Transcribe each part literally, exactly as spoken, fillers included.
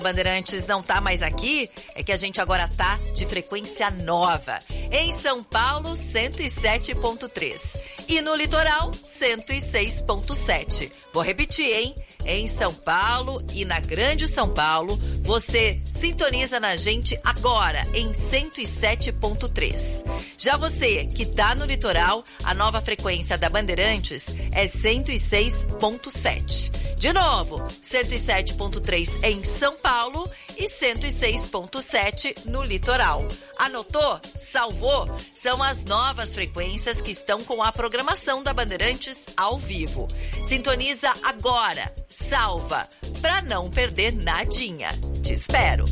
Bandeirantes não tá mais aqui, é que a gente agora tá de frequência nova. Em São Paulo, cento e sete ponto três. E no litoral, cento e seis ponto sete. Vou repetir, hein? Em São Paulo e na Grande São Paulo, você sintoniza na gente agora em cento e sete ponto três. Já você que tá no litoral, a nova frequência da Bandeirantes é cento e seis ponto sete. De novo, cento e sete ponto três em São Paulo e cento e seis ponto sete no litoral. Anotou? Salvou? São as novas frequências que estão com a programação da Bandeirantes ao vivo. Sintoniza agora, salva, pra não perder nadinha. Te espero.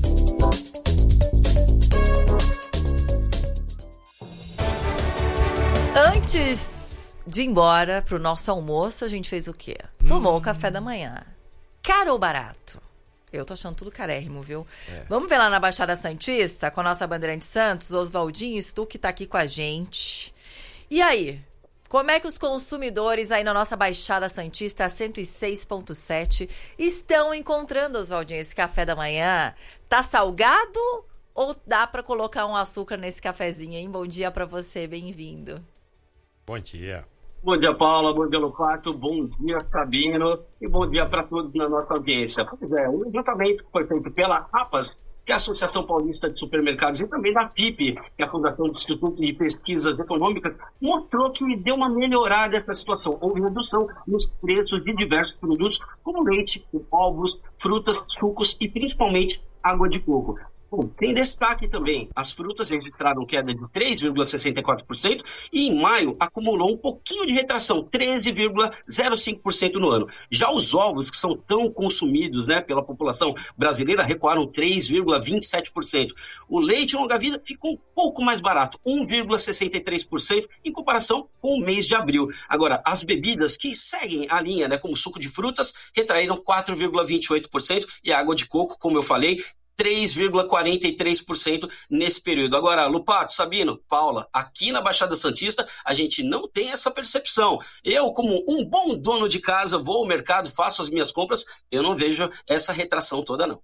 Antes de ir embora pro nosso almoço, a gente fez o quê? Tomou hum. o café da manhã. Caro ou barato? Eu tô achando tudo carérrimo, viu? É. Vamos ver lá na Baixada Santista, com a nossa Bandeirante Santos, Oswaldinho Stuck tá aqui com a gente. E aí? Como é que os consumidores aí na nossa Baixada Santista, cento e seis ponto sete, estão encontrando, Oswaldinho, esse café da manhã? Tá salgado ou dá pra colocar um açúcar nesse cafezinho, hein? Bom dia pra você, bem-vindo. Bom dia. Bom dia, Paula. Bom dia, Lupato. Bom dia, Sabino. E bom dia para todos na nossa audiência. Pois é, um levantamento que foi feito pela APAS, que é a Associação Paulista de Supermercados, e também da P I P, que é a Fundação do Instituto de Pesquisas Econômicas, mostrou que deu uma melhorada essa situação. Houve redução nos preços de diversos produtos, como leite, ovos, frutas, sucos e principalmente água de coco. Bom, tem destaque também, as frutas registraram queda de três vírgula sessenta e quatro por cento e em maio acumulou um pouquinho de retração, treze vírgula zero cinco por cento no ano. Já os ovos, que são tão consumidos, né, pela população brasileira, recuaram três vírgula vinte e sete por cento. O leite longa-vida ficou um pouco mais barato, um vírgula sessenta e três por cento em comparação com o mês de abril. Agora, as bebidas que seguem a linha, né, como suco de frutas, retraíram quatro vírgula vinte e oito por cento e a água de coco, como eu falei, três vírgula quarenta e três por cento nesse período. Agora, Lupato, Sabino, Paula, aqui na Baixada Santista, a gente não tem essa percepção. Eu, como um bom dono de casa, vou ao mercado, faço as minhas compras, eu não vejo essa retração toda, não.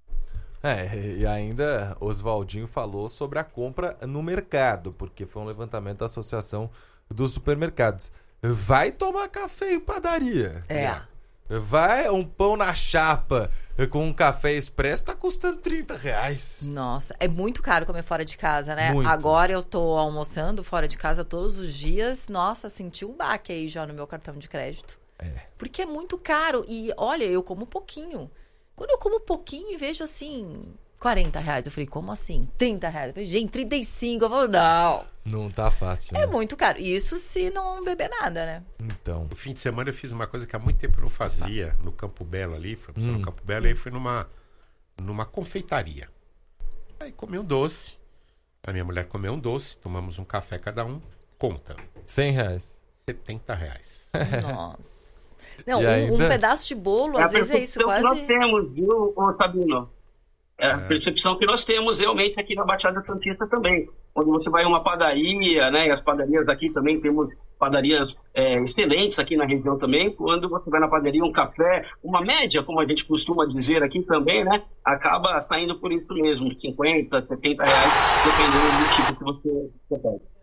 É, e ainda Oswaldinho falou sobre a compra no mercado, porque foi um levantamento da Associação dos Supermercados. Vai tomar café em padaria. É. Vai um pão na chapa com um café expresso, tá custando trinta reais. Nossa, é muito caro comer fora de casa, né? Muito. Agora eu tô almoçando fora de casa todos os dias. Nossa, senti um baque aí já no meu cartão de crédito. É. Porque é muito caro. E olha, eu como pouquinho. Quando eu como pouquinho e vejo assim, quarenta reais. Eu falei, como assim? trinta reais. Eu falei, gente, trinta e cinco. Eu falo, não. Não tá fácil, É né? muito caro. Isso se não beber nada, né? Então. No fim de semana eu fiz uma coisa que há muito tempo eu não fazia, no Campo Belo ali, foi hum. no Campo Belo, e aí fui numa, numa confeitaria. Aí comi um doce, a minha mulher comeu um doce, tomamos um café cada um, conta. cem reais. setenta reais. Nossa. Não, um, ainda... um pedaço de bolo, É às vezes é isso, quase... nós temos, viu, Sabino? É a percepção que nós temos realmente aqui na Baixada Santista também. Quando você vai a uma padaria, né, e as padarias aqui também, temos padarias é, excelentes aqui na região também. Quando você vai na padaria, um café, uma média, como a gente costuma dizer aqui também, né, acaba saindo por isso mesmo, cinquenta, setenta reais, dependendo do tipo que você, você pega.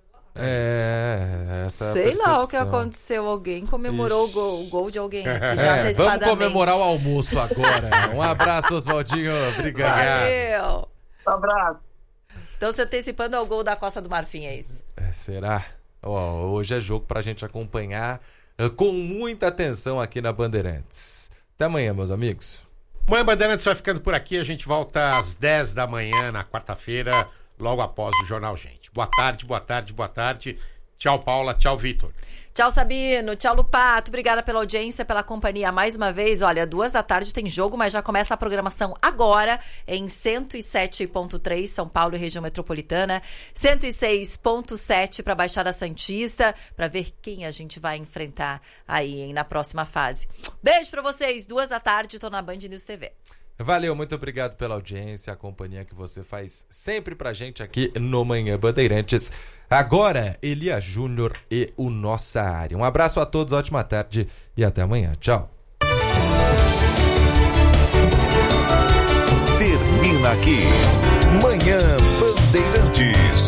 É, essa Sei percepção. lá o que aconteceu. Alguém comemorou o gol, o gol de alguém aqui já É, antecipadamente. vamos comemorar o almoço agora. Um abraço, Oswaldinho. Obrigado. Valeu. Um abraço. Então, você antecipando ao gol da Costa do Marfim, é isso? É, será? Ó, hoje é jogo pra gente acompanhar uh, com muita atenção aqui na Bandeirantes. Até amanhã, meus amigos. Manhã Bandeirantes vai ficando por aqui. A gente volta às dez da manhã na quarta-feira, logo após o Jornal Gente. Boa tarde, boa tarde, boa tarde. Tchau, Paula. Tchau, Vitor. Tchau, Sabino. Tchau, Lupato. Obrigada pela audiência, pela companhia mais uma vez. Olha, duas da tarde tem jogo, mas já começa a programação agora em cento e sete ponto três, São Paulo e região metropolitana. cento e seis ponto sete para Baixada Santista, para ver quem a gente vai enfrentar aí, hein, na próxima fase. Beijo para vocês. Duas da tarde, tô na Band News T V. Valeu, muito obrigado pela audiência, a companhia que você faz sempre pra gente aqui no Manhã Bandeirantes. Agora, Elia Júnior e o Nossa Área. Um abraço a todos, ótima tarde e até amanhã. Tchau. Termina aqui. Manhã Bandeirantes.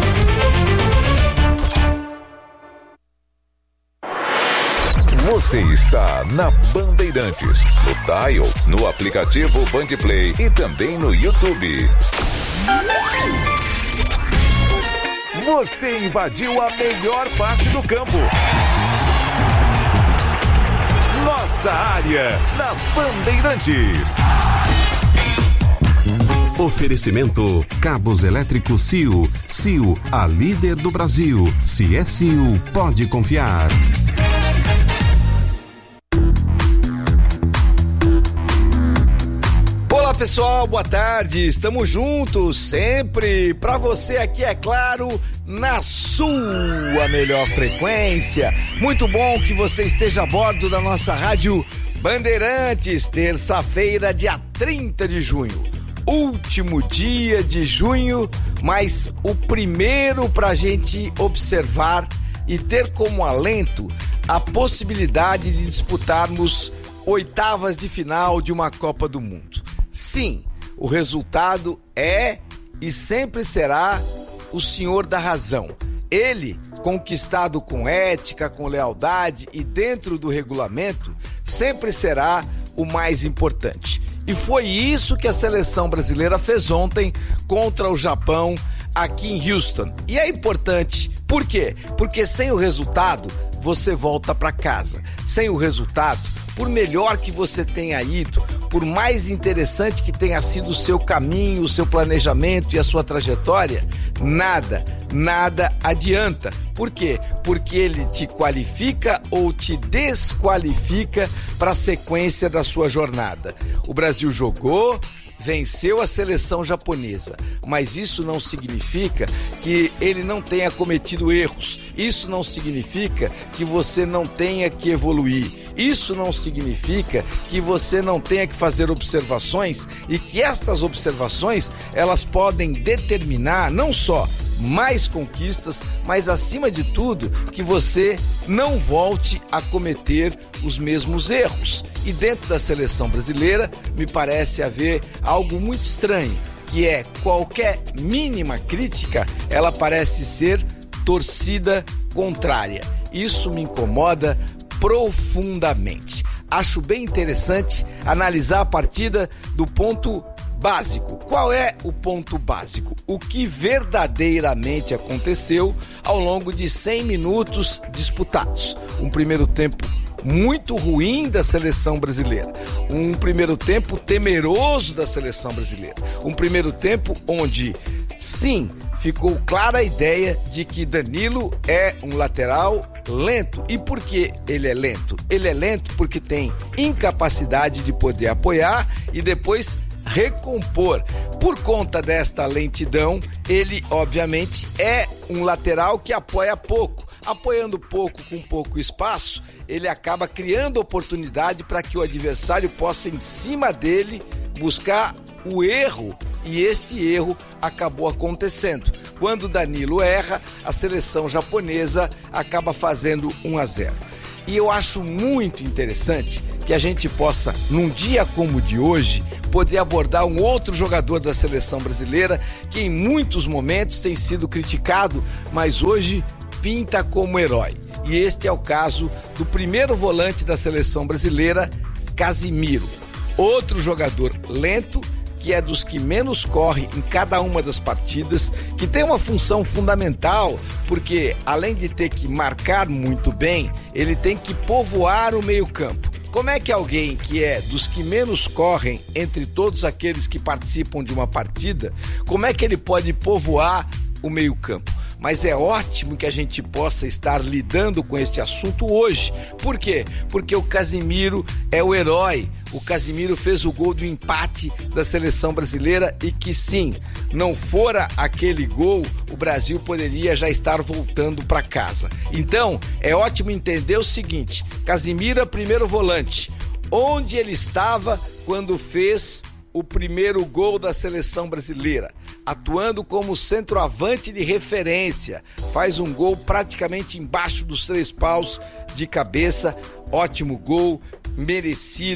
Você está na Bandeirantes, no Dial, no aplicativo Bandplay e também no YouTube. Você invadiu a melhor parte do campo. Nossa área, na Bandeirantes. Oferecimento Cabos Elétricos C I U. C I U, a líder do Brasil. Se é C I U, pode confiar. Olá pessoal, boa tarde, estamos juntos sempre, pra você aqui é claro, na sua melhor frequência. Muito bom que você esteja a bordo da nossa rádio Bandeirantes, terça-feira, dia trinta de junho, último dia de junho, mas o primeiro pra gente observar e ter como alento a possibilidade de disputarmos oitavas de final de uma Copa do Mundo. Sim, o resultado é e sempre será o senhor da razão. Ele, conquistado com ética, com lealdade e dentro do regulamento, sempre será o mais importante. E foi isso que a seleção brasileira fez ontem contra o Japão aqui em Houston. E é importante, por quê? Porque sem o resultado, você volta para casa. Sem o resultado, por melhor que você tenha ido, por mais interessante que tenha sido o seu caminho, o seu planejamento e a sua trajetória, nada, nada adianta. Por quê? Porque ele te qualifica ou te desqualifica para a sequência da sua jornada. O Brasil jogou, venceu a seleção japonesa, mas isso não significa que ele não tenha cometido erros, isso não significa que você não tenha que evoluir, isso não significa que você não tenha que fazer observações e que estas observações elas podem determinar não só mais conquistas, mas acima de tudo que você não volte a cometer os mesmos erros. E dentro da seleção brasileira me parece haver algo muito estranho, que é qualquer mínima crítica, ela parece ser torcida contrária. Isso me incomoda profundamente. Acho bem interessante analisar a partida do ponto básico. Qual é o ponto básico? O que verdadeiramente aconteceu ao longo de cem minutos disputados. Um primeiro tempo muito ruim da seleção brasileira. Um primeiro tempo temeroso da seleção brasileira. Um primeiro tempo onde, sim, ficou clara a ideia de que Danilo é um lateral lento. E por que ele é lento? Ele é lento porque tem incapacidade de poder apoiar e depois recompor. Por conta desta lentidão, ele obviamente é um lateral que apoia pouco. Apoiando pouco com pouco espaço, ele acaba criando oportunidade para que o adversário possa, em cima dele, buscar o erro, e este erro acabou acontecendo. Quando Danilo erra, a seleção japonesa acaba fazendo um a zero. E eu acho muito interessante que a gente possa, num dia como o de hoje, poder abordar um outro jogador da seleção brasileira que em muitos momentos tem sido criticado, mas hoje pinta como herói. E este é o caso do primeiro volante da seleção brasileira, Casimiro. Outro jogador lento, que é dos que menos corre em cada uma das partidas, que tem uma função fundamental, porque além de ter que marcar muito bem, ele tem que povoar o meio-campo. Como é que alguém que é dos que menos correm entre todos aqueles que participam de uma partida, como é que ele pode povoar o meio-campo? Mas é ótimo que a gente possa estar lidando com este assunto hoje. Por quê? Porque o Casimiro é o herói. O Casimiro fez o gol do empate da seleção brasileira e que sim, não fora aquele gol, o Brasil poderia já estar voltando para casa. Então, é ótimo entender o seguinte: Casimiro é primeiro volante. Onde ele estava quando fez o primeiro gol da seleção brasileira? Atuando como centroavante de referência, faz um gol praticamente embaixo dos três paus de cabeça, ótimo gol, merecido,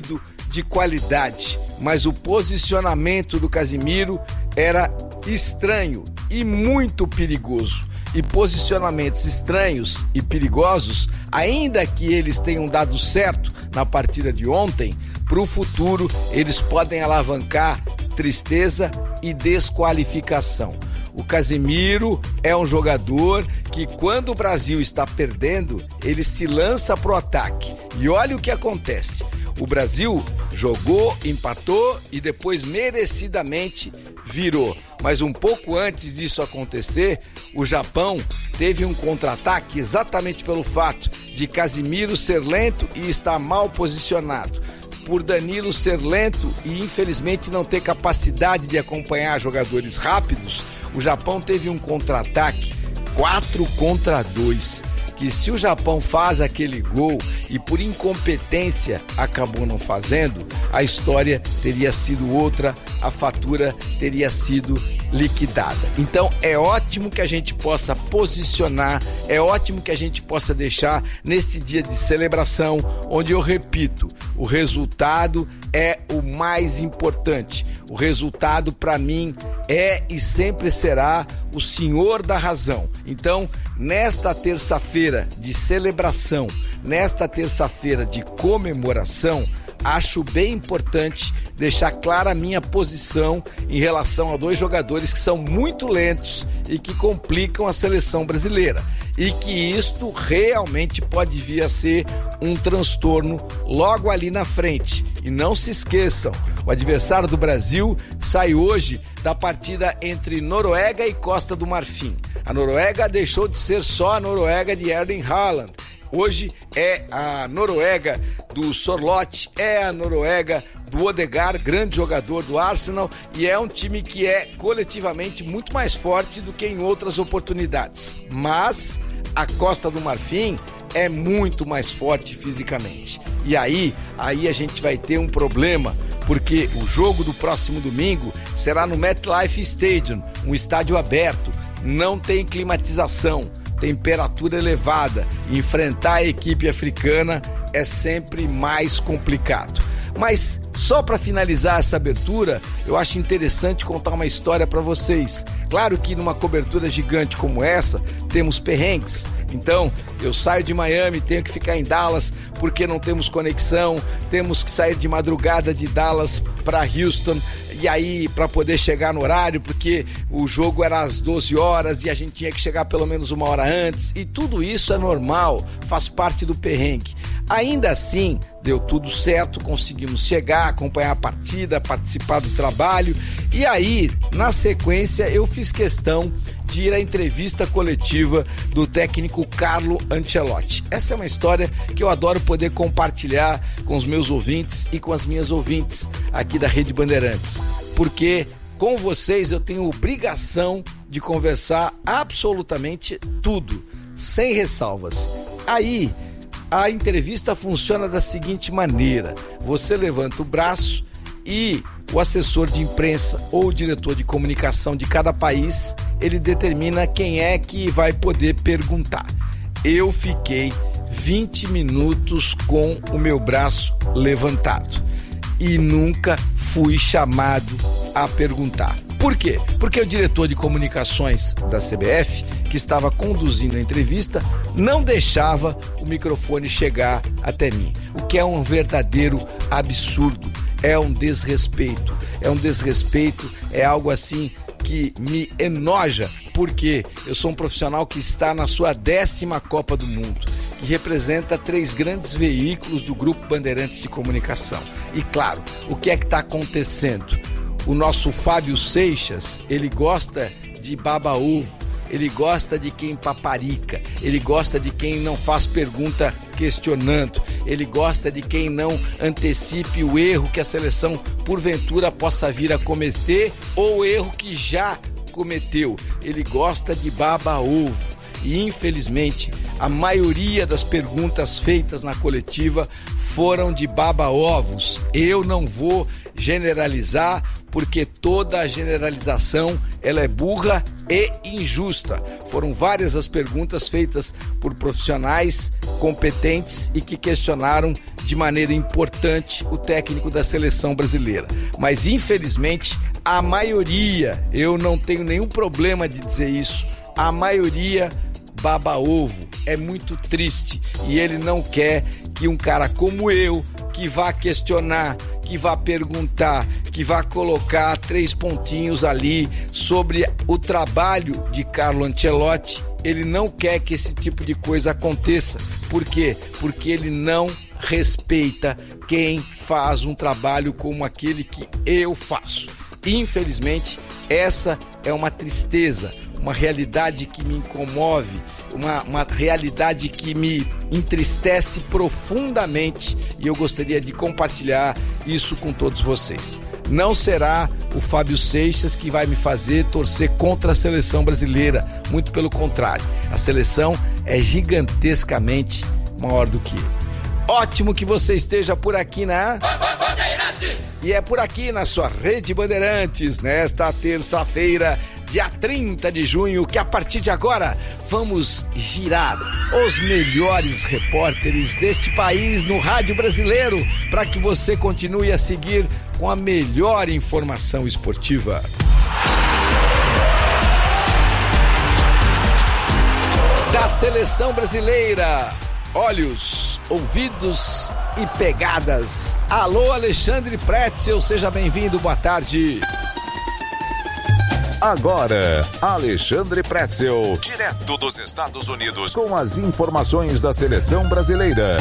de qualidade, mas o posicionamento do Casimiro era estranho e muito perigoso. E posicionamentos estranhos e perigosos, ainda que eles tenham dado certo na partida de ontem, para o futuro eles podem alavancar tristeza e desqualificação. O Casimiro é um jogador que, quando o Brasil está perdendo, ele se lança pro ataque. E olha o que acontece. O Brasil jogou, empatou e depois merecidamente virou. Mas um pouco antes disso acontecer, o Japão teve um contra-ataque exatamente pelo fato de Casimiro ser lento e estar mal posicionado. Por Danilo ser lento e infelizmente não ter capacidade de acompanhar jogadores rápidos, o Japão teve um contra-ataque quatro contra dois, que se o Japão faz aquele gol e por incompetência acabou não fazendo, a história teria sido outra, a fatura teria sido liquidada. Então é ótimo que a gente possa posicionar, é ótimo que a gente possa deixar nesse dia de celebração, onde eu repito, o resultado é o mais importante. O resultado para mim é e sempre será o senhor da razão. Então, nesta terça-feira de celebração, nesta terça-feira de comemoração, acho bem importante deixar clara a minha posição em relação a dois jogadores que são muito lentos e que complicam a seleção brasileira. E que isto realmente pode vir a ser um transtorno logo ali na frente. E não se esqueçam, o adversário do Brasil sai hoje da partida entre Noruega e Costa do Marfim. A Noruega deixou de ser só a Noruega de Erling Haaland. Hoje é a Noruega do Sorloth, é a Noruega do Odegaard, grande jogador do Arsenal, e é um time que é coletivamente muito mais forte do que em outras oportunidades. Mas a Costa do Marfim é muito mais forte fisicamente. E aí, aí a gente vai ter um problema, porque o jogo do próximo domingo será no MetLife Stadium, um estádio aberto, não tem climatização, temperatura elevada. Enfrentar a equipe africana é sempre mais complicado. Mas só para finalizar essa abertura, eu acho interessante contar uma história para vocês. Claro que numa cobertura gigante como essa, temos perrengues. Então, eu saio de Miami, tenho que ficar em Dallas porque não temos conexão, temos que sair de madrugada de Dallas para Houston, e aí para poder chegar no horário, porque o jogo era às doze horas e a gente tinha que chegar pelo menos uma hora antes, e tudo isso é normal, faz parte do perrengue. Ainda assim, deu tudo certo, conseguimos chegar, acompanhar a partida, participar do trabalho, e aí, na sequência, eu fiz questão de ir à entrevista coletiva do técnico Carlo Ancelotti. Essa é uma história que eu adoro poder compartilhar com os meus ouvintes e com as minhas ouvintes aqui da Rede Bandeirantes, porque com vocês eu tenho obrigação de conversar absolutamente tudo, sem ressalvas. Aí, a entrevista funciona da seguinte maneira: você levanta o braço e o assessor de imprensa ou o diretor de comunicação de cada país, ele determina quem é que vai poder perguntar. Eu fiquei vinte minutos com o meu braço levantado e nunca fui chamado a perguntar. Por quê? Porque o diretor de comunicações da C B F, que estava conduzindo a entrevista, não deixava o microfone chegar até mim, o que é um verdadeiro absurdo, é um desrespeito, é um desrespeito, é algo assim que me enoja, porque eu sou um profissional que está na sua décima Copa do Mundo, que representa três grandes veículos do Grupo Bandeirantes de Comunicação. E claro, o que é que está acontecendo? O nosso Fábio Seixas, ele gosta de baba-ovo, ele gosta de quem paparica, ele gosta de quem não faz pergunta questionando, ele gosta de quem não antecipe o erro que a seleção porventura possa vir a cometer ou o erro que já cometeu. Ele gosta de baba-ovo. E infelizmente a maioria das perguntas feitas na coletiva foram de baba-ovos. Eu não vou generalizar porque toda a generalização ela é burra e injusta. Foram várias as perguntas feitas por profissionais competentes e que questionaram de maneira importante o técnico da seleção brasileira. Mas, infelizmente, a maioria, eu não tenho nenhum problema de dizer isso, a maioria baba ovo. É muito triste e ele não quer que um cara como eu, que vá questionar, que vá perguntar, que vá colocar três pontinhos ali sobre o trabalho de Carlo Ancelotti, ele não quer que esse tipo de coisa aconteça. Por quê? Porque ele não respeita quem faz um trabalho como aquele que eu faço. Infelizmente, essa é uma tristeza, uma realidade que me incomove, uma, uma realidade que me entristece profundamente, e eu gostaria de compartilhar isso com todos vocês. Não será o Fábio Seixas que vai me fazer torcer contra a seleção brasileira, muito pelo contrário, a seleção é gigantescamente maior do que ele. Ótimo que você esteja por aqui na Bandeirantes. E é por aqui na sua Rede Bandeirantes, nesta terça-feira, dia trinta de junho, que a partir de agora vamos girar os melhores repórteres deste país no rádio brasileiro, para que você continue a seguir com a melhor informação esportiva. Da seleção brasileira, olhos, ouvidos e pegadas. Alô, Alexandre Pretzel, seja bem-vindo, boa tarde. Agora, Alexandre Pretzel, direto dos Estados Unidos, com as informações da seleção brasileira.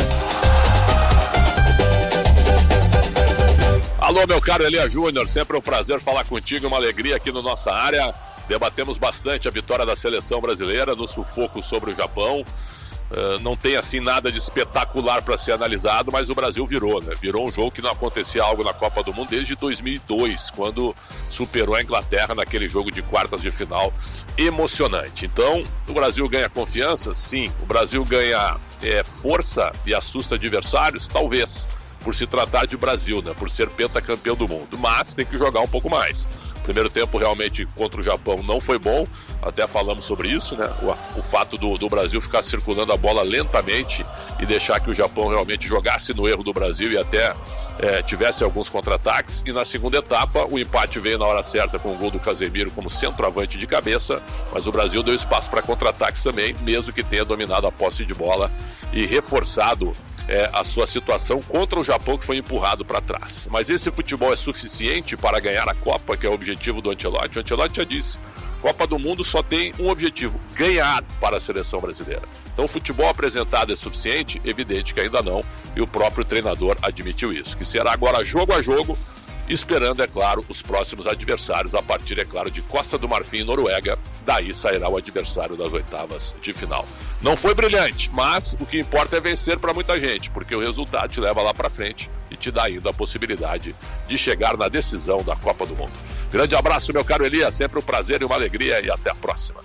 Alô, meu caro Elia Júnior, sempre um prazer falar contigo, uma alegria aqui na nossa área. Debatemos bastante a vitória da seleção brasileira no sufoco sobre o Japão. Uh, não tem assim nada de espetacular para ser analisado, mas o Brasil virou, né? Virou um jogo que não acontecia algo na Copa do Mundo desde dois mil e dois, quando superou a Inglaterra naquele jogo de quartas de final emocionante. Então, o Brasil ganha confiança? Sim. O Brasil ganha é, força e assusta adversários? Talvez, por se tratar de Brasil, né? Por ser pentacampeão do mundo, mas tem que jogar um pouco mais. Primeiro tempo realmente contra o Japão não foi bom, até falamos sobre isso, né? O, o fato do, do Brasil ficar circulando a bola lentamente e deixar que o Japão realmente jogasse no erro do Brasil e até é, tivesse alguns contra-ataques. E na segunda etapa o empate veio na hora certa com o gol do Casemiro como centroavante de cabeça, mas o Brasil deu espaço para contra-ataques também, mesmo que tenha dominado a posse de bola e reforçado É, a sua situação contra o Japão, que foi empurrado para trás. Mas esse futebol é suficiente para ganhar a Copa, que é o objetivo do Ancelotti? O Ancelotti já disse, Copa do Mundo só tem um objetivo, ganhar para a seleção brasileira. Então o futebol apresentado é suficiente? Evidente que ainda não, e o próprio treinador admitiu isso, que será agora jogo a jogo, esperando, é claro, os próximos adversários, a partir, é claro, de Costa do Marfim e Noruega. Daí sairá o adversário das oitavas de final. Não foi brilhante, mas o que importa é vencer para muita gente, porque o resultado te leva lá para frente e te dá ainda a possibilidade de chegar na decisão da Copa do Mundo. Grande abraço, meu caro Elias, sempre um prazer e uma alegria, e até a próxima.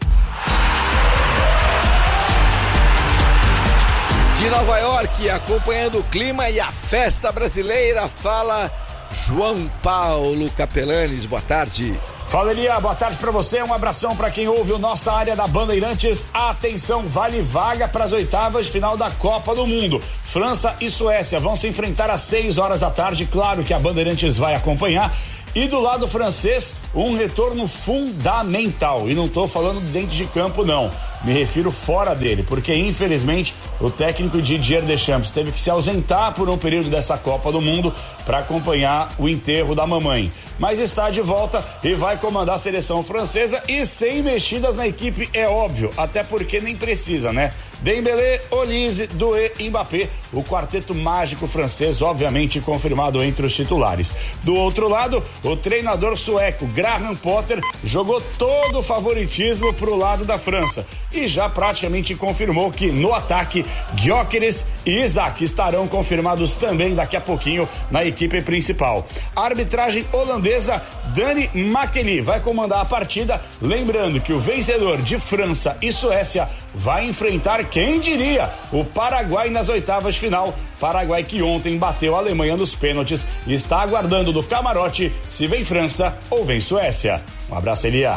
De Nova York, acompanhando o clima e a festa brasileira, fala João Paulo Capelanes, boa tarde. Fala, Elia, boa tarde pra você, um abração pra quem ouve o Nossa Área da Bandeirantes. Atenção, vale vaga pras oitavas de final da Copa do Mundo. França e Suécia vão se enfrentar às seis horas da tarde, claro que a Bandeirantes vai acompanhar. E do lado francês, um retorno fundamental. E não estou falando dentro de campo, não. Me refiro fora dele, porque infelizmente o técnico Didier Deschamps teve que se ausentar por um período dessa Copa do Mundo para acompanhar o enterro da mamãe. Mas está de volta e vai comandar a seleção francesa, e sem mexidas na equipe, é óbvio, até porque nem precisa, né? Dembélé, Olise, Doué e Mbappé, o quarteto mágico francês, obviamente confirmado entre os titulares. Do outro lado, o treinador sueco Graham Potter jogou todo o favoritismo pro lado da França. e já praticamente confirmou que no ataque, Gyökeres e Isaac estarão confirmados também daqui a pouquinho na equipe principal. A arbitragem holandesa, Dani Makeli, vai comandar a partida, lembrando que o vencedor de França e Suécia vai enfrentar, quem diria, o Paraguai nas oitavas de final. Paraguai que ontem bateu a Alemanha nos pênaltis e está aguardando do camarote se vem França ou vem Suécia. Um abraço, Elia.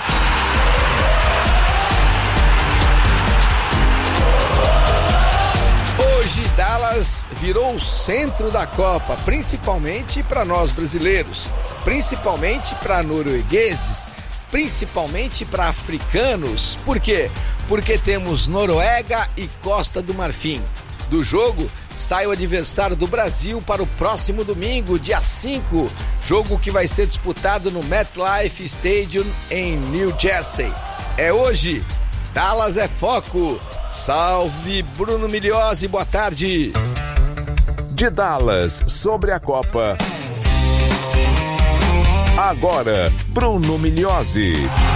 Hoje Dallas virou o centro da Copa, principalmente para nós brasileiros, principalmente para noruegueses, principalmente para africanos. Por quê? Porque temos Noruega e Costa do Marfim. Do jogo sai o adversário do Brasil para o próximo domingo, dia cinco, jogo que vai ser disputado no MetLife Stadium em New Jersey. É hoje, Dallas é foco. Salve Bruno Migliozzi, boa tarde. De Dallas sobre a Copa. Agora, Bruno Migliozzi.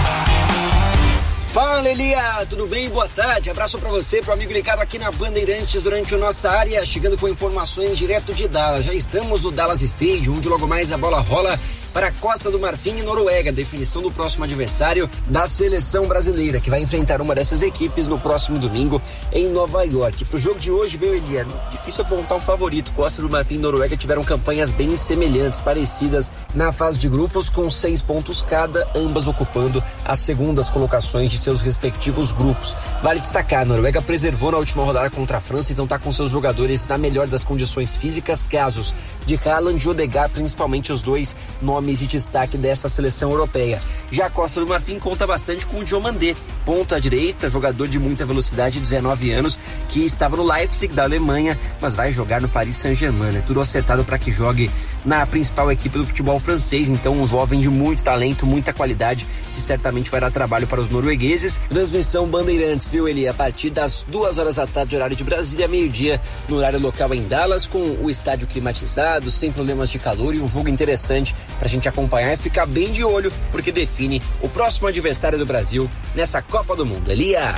Fala, Elia, tudo bem? Boa tarde, abraço pra você, pro amigo ligado aqui na Bandeirantes durante a nossa área, chegando com informações direto de Dallas. Já estamos no Dallas Stadium, onde logo mais a bola rola para a Costa do Marfim e Noruega, definição do próximo adversário da seleção brasileira, que vai enfrentar uma dessas equipes no próximo domingo em Nova York. Pro jogo de hoje, veio, Elia, difícil apontar um favorito. Costa do Marfim e Noruega tiveram campanhas bem semelhantes, parecidas na fase de grupos, com seis pontos cada, ambas ocupando as segundas colocações de seus respectivos grupos. Vale destacar, a Noruega preservou na última rodada contra a França, então está com seus jogadores na melhor das condições físicas, casos de Haaland e Odegaard, principalmente os dois nomes de destaque dessa seleção europeia. Já a Costa do Marfim conta bastante com o Diomandé, ponta direita, jogador de muita velocidade, dezenove anos, que estava no Leipzig da Alemanha, mas vai jogar no Paris Saint-Germain. É tudo acertado para que jogue na principal equipe do futebol francês, então um jovem de muito talento, muita qualidade, que certamente vai dar trabalho para os noruegueses. Transmissão Bandeirantes, viu, Eli? A partir das duas horas da tarde, horário de Brasília, meio-dia, no horário local em Dallas, com o estádio climatizado, sem problemas de calor e um jogo interessante pra gente acompanhar e ficar bem de olho, porque define o próximo adversário do Brasil nessa Copa do Mundo. Elia!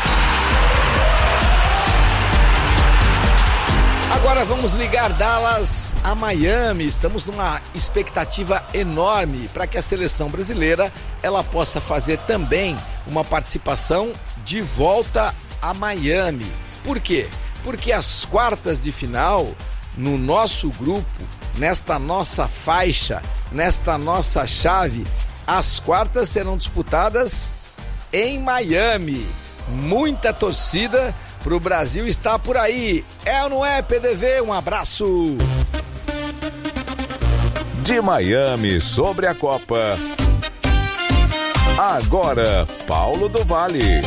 Agora vamos ligar Dallas a Miami. Estamos numa expectativa enorme para que a seleção brasileira ela possa fazer também uma participação de volta a Miami. Por quê? Porque as quartas de final, no nosso grupo, nesta nossa faixa, nesta nossa chave, as quartas serão disputadas em Miami. Muita torcida pro Brasil estar por aí. É ou não é, P D V? Um abraço. De Miami sobre a Copa. Agora, Paulo do Vale.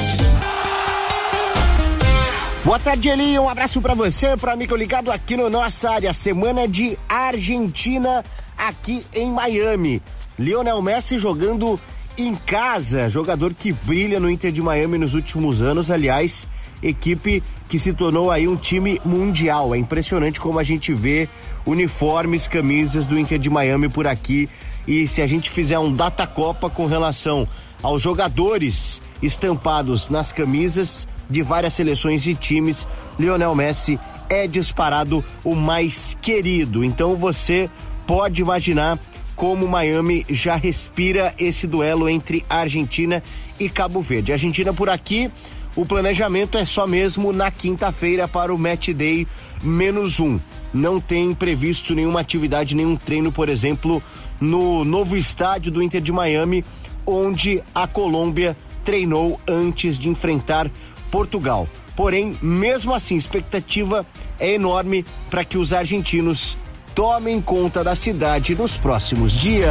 Boa tarde, Eli. Um abraço pra você, pro amigo ligado aqui no nossa área. Semana de Argentina aqui em Miami. Lionel Messi jogando em casa, jogador que brilha no Inter de Miami nos últimos anos, aliás, equipe que se tornou aí um time mundial. É impressionante como a gente vê uniformes, camisas do Inter de Miami por aqui, e se a gente fizer um data copa com relação aos jogadores estampados nas camisas de várias seleções e times, Lionel Messi é disparado o mais querido. Então você pode imaginar como Miami já respira esse duelo entre Argentina e Cabo Verde. Argentina por aqui, o planejamento é só mesmo na quinta-feira para o Match Day menos um. Não tem previsto nenhuma atividade, nenhum treino, por exemplo, no novo estádio do Inter de Miami, onde a Colômbia treinou antes de enfrentar Portugal. Porém, mesmo assim, a expectativa é enorme para que os argentinos tomem conta da cidade nos próximos dias.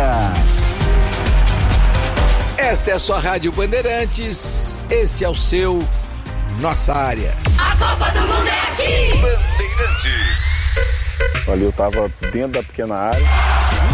Esta é a sua Rádio Bandeirantes, este é o seu Nossa Área. A Copa do Mundo é aqui! Bandeirantes. Ali eu tava dentro da pequena área.